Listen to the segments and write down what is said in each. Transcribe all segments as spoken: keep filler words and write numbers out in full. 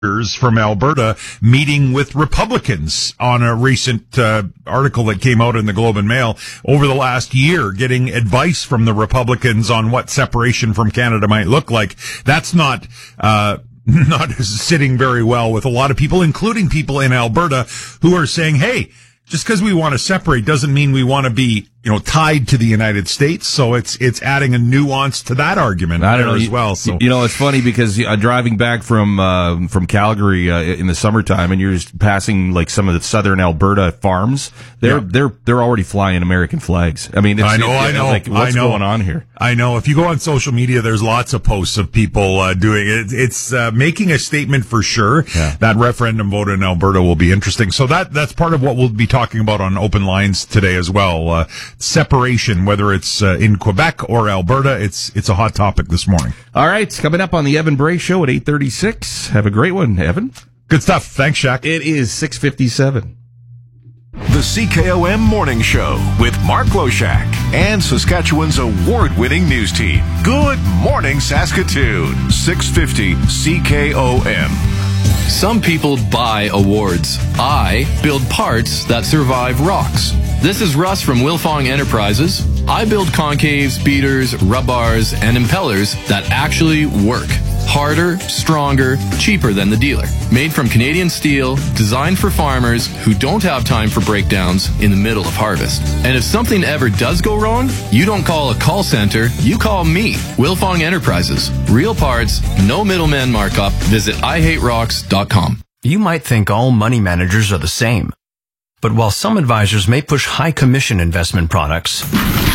from Alberta meeting with Republicans on a recent uh, article that came out in the Globe and Mail over the last year, getting advice from the Republicans on what separation from Canada might look like. That's not uh not sitting very well with a lot of people, including people in Alberta who are saying, hey, just because we want to separate doesn't mean we want to be, you know, tied to the United States. So it's it's adding a nuance to that argument I don't there know, as you, well. So you know, it's funny because uh, driving back from uh, from Calgary uh, in the summertime, and you're just passing like some of the southern Alberta farms. They're yeah. they're they're already flying American flags. I mean, it's, I know, it, I know, like, what's I know. going on here? I know. If you go on social media, there's lots of posts of people uh, doing it. It's uh, making a statement for sure. Yeah. That referendum vote in Alberta will be interesting. So that that's part of what we'll be talking about on Open Lines today as well. Uh, separation, whether it's uh, in Quebec or Alberta, it's it's a hot topic this morning. All right, coming up on the Evan Bray Show at eight thirty-six. Have a great one, Evan. Good stuff. Thanks, Shaq. It is six fifty-seven. The C K O M Morning Show with Mark Loshak and Saskatchewan's award-winning news team. Good morning, Saskatoon. six fifty C K O M. Some people buy awards. I build parts that survive rocks. This is Russ from Wilfong Enterprises. I build concaves, beaters, rub bars, and impellers that actually work. Harder, stronger, cheaper than the dealer. Made from Canadian steel, designed for farmers who don't have time for breakdowns in the middle of harvest. And if something ever does go wrong, you don't call a call center, you call me. Wilfong Enterprises. Real parts, no middleman markup. Visit I hate rocks dot com. You might think all money managers are the same. But while some advisors may push high commission investment products,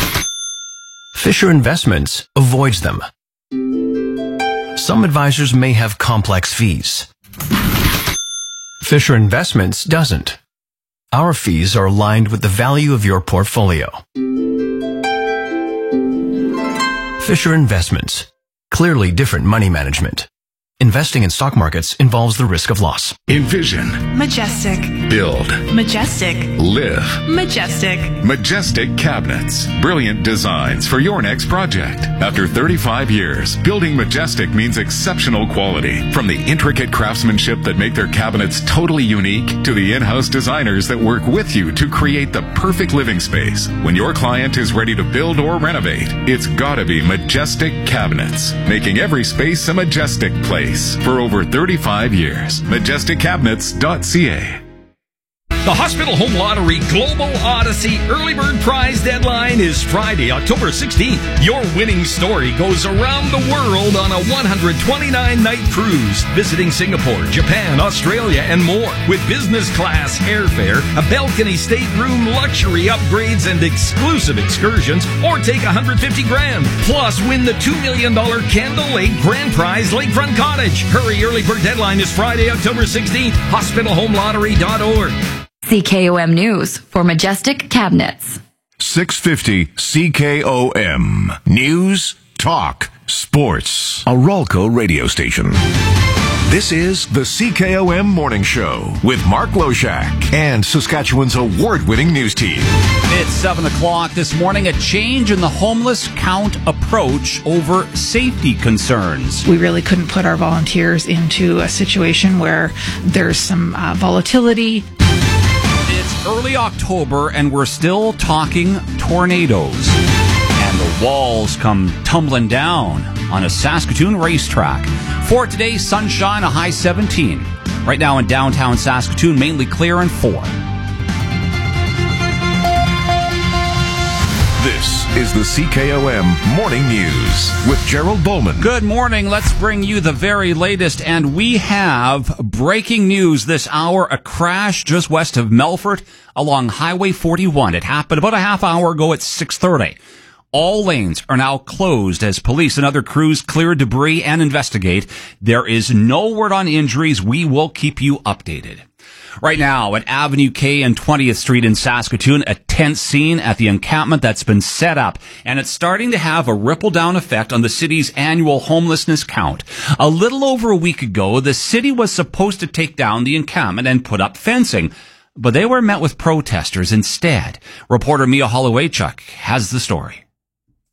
Fisher Investments avoids them. Some advisors may have complex fees. Fisher Investments doesn't. Our fees are aligned with the value of your portfolio. Fisher Investments. Clearly different money management. Investing in stock markets involves the risk of loss. Envision. Majestic. Build. Majestic. Live. Majestic. Majestic Cabinets. Brilliant designs for your next project. After thirty-five years, building Majestic means exceptional quality. From the intricate craftsmanship that make their cabinets totally unique to the in-house designers that work with you to create the perfect living space. When your client is ready to build or renovate, it's gotta be Majestic Cabinets, making every space a majestic place. For over thirty-five years. majestic cabinets dot c a. The Hospital Home Lottery Global Odyssey Early Bird Prize deadline is Friday, October sixteenth. Your winning story goes around the world on a one hundred twenty-nine night cruise, visiting Singapore, Japan, Australia, and more. With business class airfare, a balcony stateroom, luxury upgrades, and exclusive excursions, or take one hundred fifty grand. Plus, win the two million dollars Candle Lake Grand Prize Lakefront Cottage. Hurry, early bird deadline is Friday, October sixteenth. hospital home lottery dot org. C K O M News for Majestic Cabinets. six fifty C K O M. News, talk, sports. A Rolco radio station. This is the C K O M Morning Show with Mark Loshak and Saskatchewan's award-winning news team. It's seven o'clock this morning. A change in the homeless count approach over safety concerns. We really couldn't put our volunteers into a situation where there's some uh, volatility. It's early October and we're still talking tornadoes. And the walls come tumbling down on a Saskatoon racetrack. For today, sunshine, a high seventeen. Right now in downtown Saskatoon, mainly clear and four. This is the C K O M Morning News with Gerald Bowman. Good morning. Let's bring you the very latest. And we have breaking news this hour. A crash just west of Melfort along Highway forty-one. It happened about a half hour ago at six thirty. All lanes are now closed as police and other crews clear debris and investigate. There is no word on injuries. We will keep you updated. Right now at Avenue K and twentieth Street in Saskatoon, a tense scene at the encampment that's been set up, and it's starting to have a ripple-down effect on the city's annual homelessness count. A little over a week ago, the city was supposed to take down the encampment and put up fencing, but they were met with protesters instead. Reporter Mia Hollowaychuk has the story.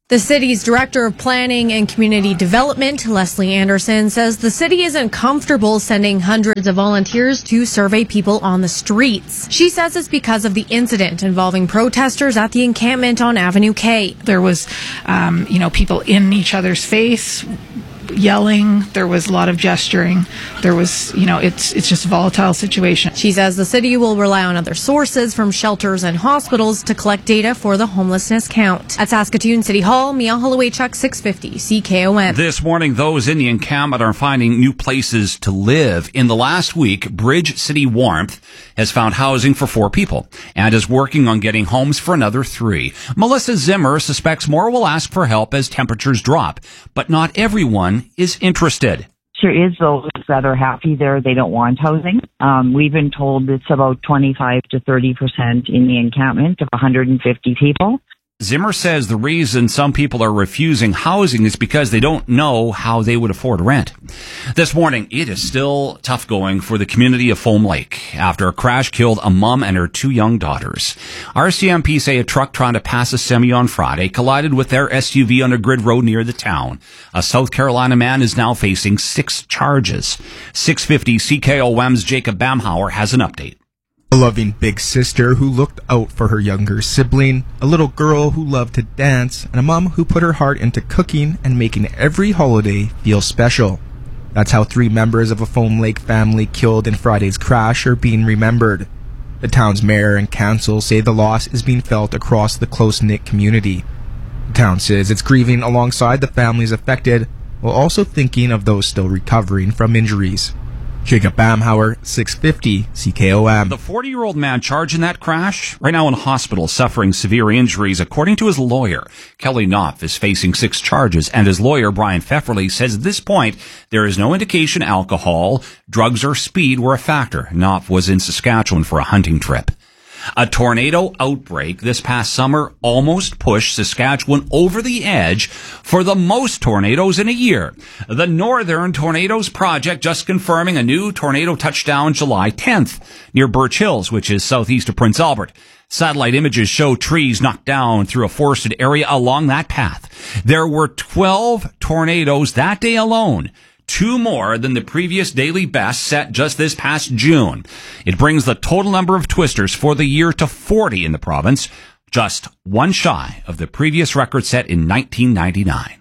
The city's director of planning and community development, Leslie Anderson, says the city isn't comfortable sending hundreds of volunteers to survey people on the streets. She says it's because of the incident involving protesters at the encampment on Avenue K. There was, um, you know, people in each other's face, yelling. There was a lot of gesturing. There was, you know, it's it's just a volatile situation. She says the city will rely on other sources from shelters and hospitals to collect data for the homelessness count. At Saskatoon City Hall, Mia Holloway-Chuck, six fifty C K O M. This morning, those in the encampment are finding new places to live. In the last week, Bridge City Warmth has found housing for four people and is working on getting homes for another three. Melissa Zimmer suspects more will ask for help as temperatures drop, but not everyone is interested. There is those that are happy there. They don't want housing. Um, we've been told it's about twenty-five to thirty percent in the encampment of one hundred fifty people. Zimmer says the reason some people are refusing housing is because they don't know how they would afford rent. This morning, it is still tough going for the community of Foam Lake after a crash killed a mom and her two young daughters. R C M P say a truck trying to pass a semi on Friday collided with their S U V on a grid road near the town. A South Carolina man is now facing six charges. six fifty C K O M's Jacob Bamhauer has an update. A loving big sister who looked out for her younger sibling, a little girl who loved to dance, and a mom who put her heart into cooking and making every holiday feel special. That's how three members of a Foam Lake family killed in Friday's crash are being remembered. The town's mayor and council say the loss is being felt across the close-knit community. The town says it's grieving alongside the families affected, while also thinking of those still recovering from injuries. Jacob Bamhauer, six fifty C K O M. The forty-year-old man charged in that crash, right now in hospital suffering severe injuries. According to his lawyer, Kelly Knopf is facing six charges, and his lawyer, Brian Pfefferly, says at this point there is no indication alcohol, drugs, or speed were a factor. Knopf was in Saskatchewan for a hunting trip. A tornado outbreak this past summer almost pushed Saskatchewan over the edge for the most tornadoes in a year. The Northern Tornadoes Project just confirming a new tornado touchdown July tenth near Birch Hills, which is southeast of Prince Albert. Satellite images show trees knocked down through a forested area along that path. There were twelve tornadoes that day alone. Two more than the previous daily best set just this past June. It brings the total number of twisters for the year to forty in the province, just one shy of the previous record set in nineteen ninety-nine.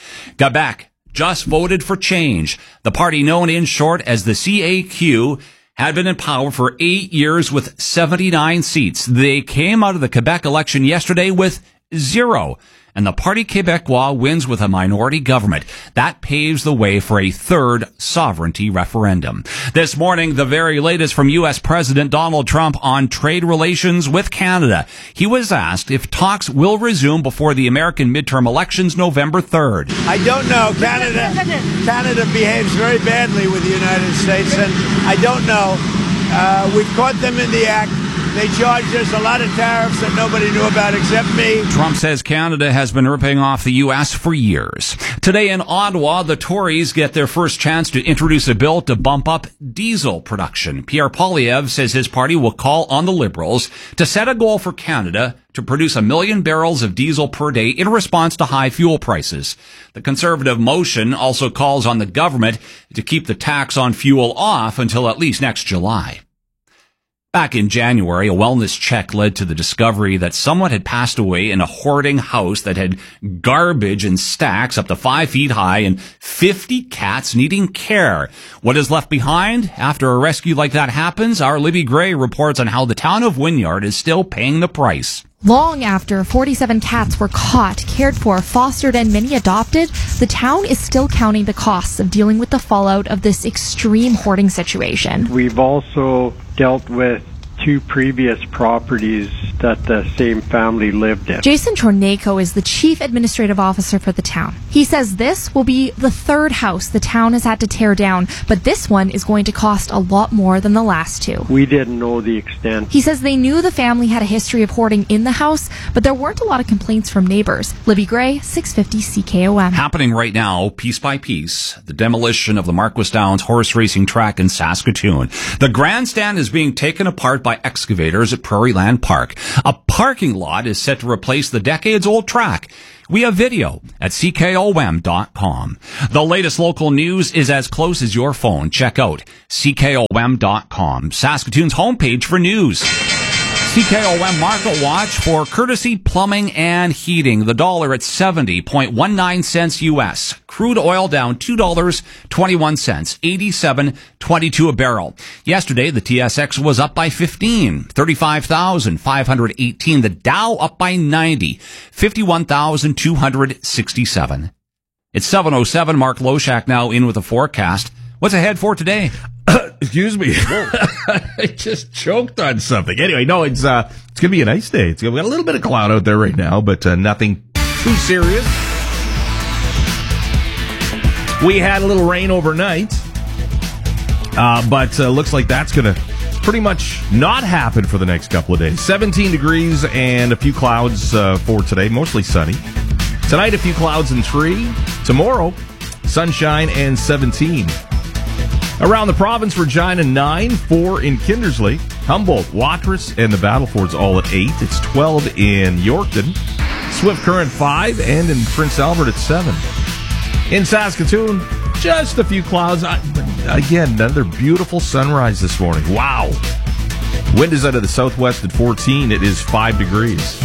Quebec just voted for change. The party known in short as the C A Q had been in power for eight years with seventy-nine seats. They came out of the Quebec election yesterday with zero. And the Parti Québécois wins with a minority government. That paves the way for a third sovereignty referendum. This morning, the very latest from U S President Donald Trump on trade relations with Canada. He was asked if talks will resume before the American midterm elections November third. I don't know. Canada, Canada behaves very badly with the United States, and I don't know. Uh, we've caught them in the act. They charged us a lot of tariffs that nobody knew about except me. Trump says Canada has been ripping off the U S for years. Today in Ottawa, the Tories get their first chance to introduce a bill to bump up diesel production. Pierre Poilievre says his party will call on the Liberals to set a goal for Canada to produce a million barrels of diesel per day in response to high fuel prices. The Conservative motion also calls on the government to keep the tax on fuel off until at least next July. Back in January, a wellness check led to the discovery that someone had passed away in a hoarding house that had garbage in stacks up to five feet high and fifty cats needing care. What is left behind after a rescue like that happens? Our Libby Gray reports on how the town of Wynyard is still paying the price. Long after forty-seven cats were caught, cared for, fostered, and many adopted, the town is still counting the costs of dealing with the fallout of this extreme hoarding situation. We've also dealt with two previous properties that the same family lived in. Jason Chornako is the chief administrative officer for the town. He says this will be the third house the town has had to tear down, but this one is going to cost a lot more than the last two. We didn't know the extent. He says they knew the family had a history of hoarding in the house, but there weren't a lot of complaints from neighbors. Libby Gray, six fifty C K O M. Happening right now, piece by piece, the demolition of the Marquis Downs horse racing track in Saskatoon. The grandstand is being taken apart by excavators at Prairie Land Park. A parking lot is set to replace the decades-old track. We have video at C K O M dot com. The latest local news is as close as your phone. Check out C K O M dot com, Saskatoon's homepage for news. C K O M Market Watch for Courtesy Plumbing and Heating. The dollar at seventy point one nine cents U S. Crude oil down two dollars and twenty-one cents, eighty-seven twenty-two a barrel. Yesterday, the T S X was up by fifteen, thirty-five thousand five hundred eighteen. The Dow up by ninety, fifty-one thousand two hundred sixty-seven. It's seven oh seven. Mark Loshak now in with a forecast. What's ahead for today? Excuse me. I just choked on something. Anyway, no, it's uh, it's gonna be a nice day. It's we got a little bit of cloud out there right now, but uh, nothing too serious. We had a little rain overnight, uh, but uh, looks like that's gonna pretty much not happen for the next couple of days. seventeen degrees and a few clouds uh, for today, mostly sunny. Tonight, a few clouds and three. Tomorrow, sunshine and seventeen. Around the province, Regina nine, four in Kindersley, Humboldt, Watrous, and the Battlefords all at eight. It's twelve in Yorkton, Swift Current five, and in Prince Albert at seven. In Saskatoon, just a few clouds. Again, another beautiful sunrise this morning. Wow. Wind is out of the southwest at fourteen. It is five degrees.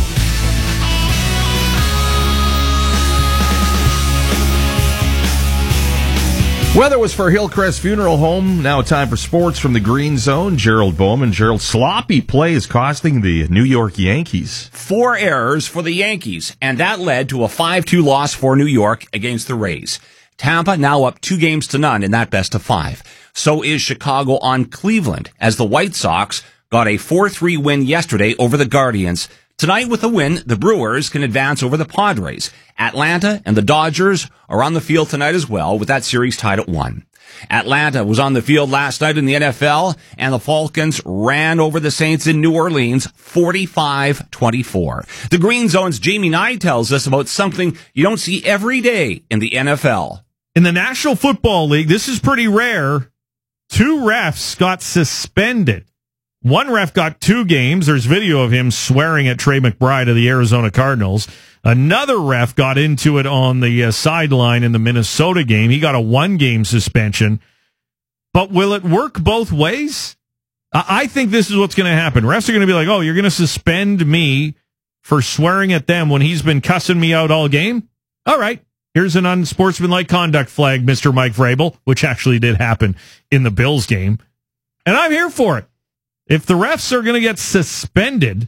Weather was for Hillcrest Funeral Home. Now time for sports from the Green Zone. Gerald Bowman. Gerald, sloppy play is costing the New York Yankees. Four errors for the Yankees, and that led to a five two loss for New York against the Rays. Tampa now up two games to none in that best of five. So is Chicago on Cleveland, as the White Sox got a four three win yesterday over the Guardians. Tonight, with a win, the Brewers can advance over the Padres. Atlanta and the Dodgers are on the field tonight as well, with that series tied at one. Atlanta was on the field last night in the N F L, and the Falcons ran over the Saints in New Orleans forty-five twenty-four. The Green Zone's Jamie Nye tells us about something you don't see every day in the N F L. In the National Football League, this is pretty rare. Two refs got suspended. One ref got two games. There's video of him swearing at Trey McBride of the Arizona Cardinals. Another ref got into it on the uh, sideline in the Minnesota game. He got a one-game suspension. But will it work both ways? I, I think this is what's going to happen. Refs are going to be like, oh, you're going to suspend me for swearing at them when he's been cussing me out all game? All right. Here's an unsportsmanlike conduct flag, Mister Mike Vrabel, which actually did happen in the Bills game. And I'm here for it. If the refs are going to get suspended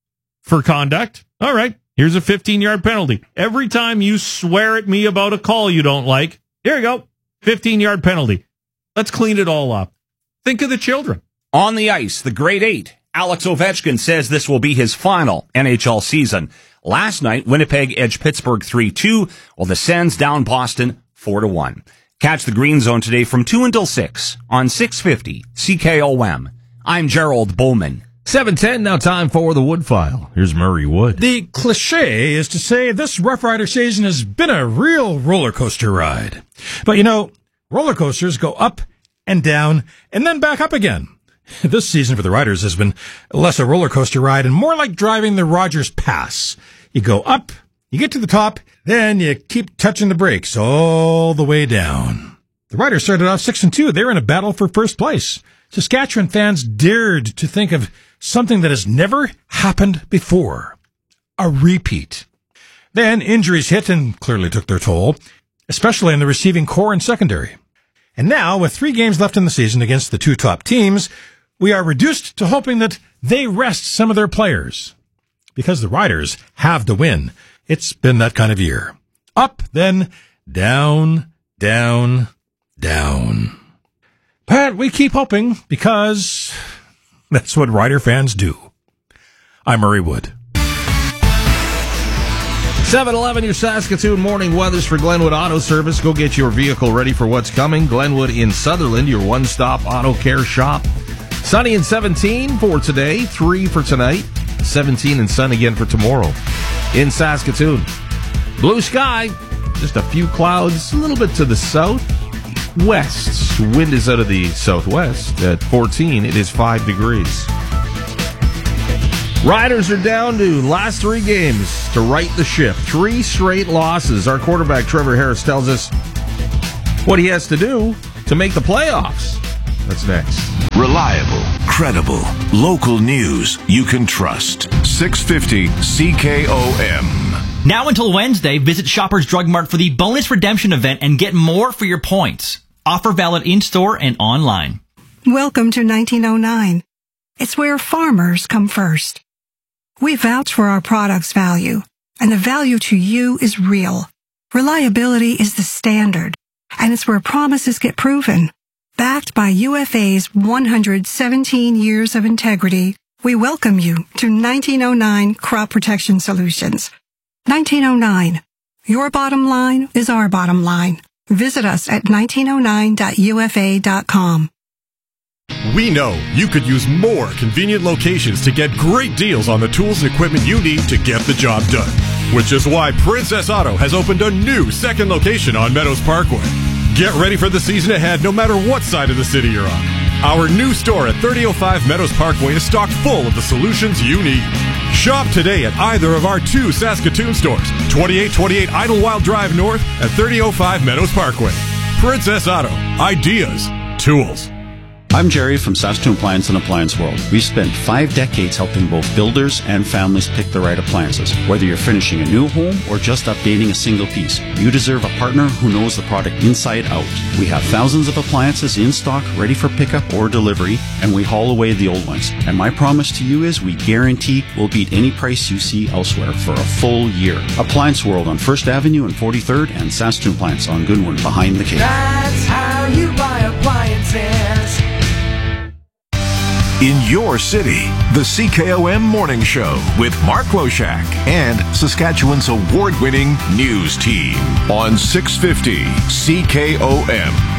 for conduct, all right, here's a fifteen-yard penalty. Every time you swear at me about a call you don't like, here you go, fifteen-yard penalty. Let's clean it all up. Think of the children. On the ice, the grade eight, Alex Ovechkin says this will be his final N H L season. Last night, Winnipeg edged Pittsburgh three two, while the Sens down Boston four to one. Catch the Green Zone today from two until six on six fifty C K O M. I'm Gerald Bowman. seven ten, now time for the Wood File. Here's Murray Wood. The cliche is to say this Rough Rider season has been a real roller coaster ride. But you know, roller coasters go up and down and then back up again. This season for the Riders has been less a roller coaster ride and more like driving the Rogers Pass. You go up, you get to the top, then you keep touching the brakes all the way down. The Riders started off six and two. They were in a battle for first place. Saskatchewan fans dared to think of something that has never happened before. A repeat. Then injuries hit and clearly took their toll, especially in the receiving core and secondary. And now, with three games left in the season against the two top teams, we are reduced to hoping that they rest some of their players. Because the Riders have to win. It's been that kind of year. Up, then down, down, down. But we keep hoping because that's what Rider fans do. I'm Murray Wood. seven eleven, your Saskatoon morning weathers for Glenwood Auto Service. Go get your vehicle ready for what's coming. Glenwood in Sutherland, your one-stop auto care shop. Sunny and seventeen for today, three for tonight, seventeen and sun again for tomorrow. In Saskatoon, blue sky, just a few clouds, a little bit to the south. West, wind is out of the southwest at fourteen. It is five degrees. Riders are down to last three games to right the ship. Three straight losses. Our quarterback, Trevor Harris, tells us what he has to do to make the playoffs. That's next. Reliable, credible, local news you can trust. six fifty C K O M. Now until Wednesday, visit Shoppers Drug Mart for the bonus redemption event and get more for your points. Offer valid in-store and online. Welcome to nineteen oh nine. It's where farmers come first. We vouch for our product's value, and the value to you is real. Reliability is the standard, and it's where promises get proven. Backed by U F A's one hundred seventeen years of integrity, we welcome you to nineteen oh nine Crop Protection Solutions. nineteen oh nine. Your bottom line is our bottom line. Visit us at nineteen oh nine dot U F A dot com. We know you could use more convenient locations to get great deals on the tools and equipment you need to get the job done. Which is why Princess Auto has opened a new second location on Meadows Parkway. Get ready for the season ahead no matter what side of the city you're on. Our new store at thirty oh five Meadows Parkway is stocked full of the solutions you need. Shop today at either of our two Saskatoon stores, twenty-eight twenty-eight Idlewild Drive North and thirty oh five Meadows Parkway. Princess Auto. Ideas. Tools. I'm Jerry from Saskatoon Appliance and Appliance World. We've spent five decades helping both builders and families pick the right appliances. Whether you're finishing a new home or just updating a single piece, you deserve a partner who knows the product inside out. We have thousands of appliances in stock ready for pickup or delivery, and we haul away the old ones. And my promise to you is we guarantee we'll beat any price you see elsewhere for a full year. Appliance World on First Avenue and forty-third, and Saskatoon Appliance on Goodwin behind the cave. That's how you buy appliances. In your city, the C K O M Morning Show with Mark Roshak and Saskatchewan's award-winning news team on six fifty C K O M.